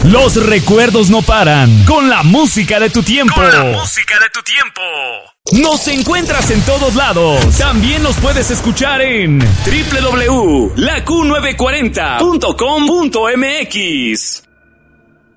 Los recuerdos no paran. Con la música de tu tiempo. Nos encuentras en todos lados. También nos puedes escuchar en www.laQ940.com.mx.